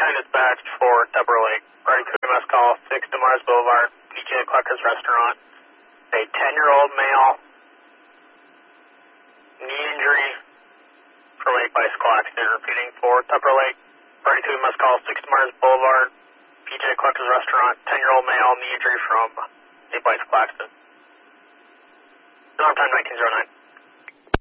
dispatch for Tupper Lake. Party crew must call 6 Mars Boulevard, PJ Clucker's Restaurant. A 10-year-old male, knee injury from a bicycle accident. Repeating for Tupper Lake. Party crew must call 6 Mars Boulevard, PJ Clucker's Restaurant. 10-year-old male, knee injury from a bicycle accident. Time 1909.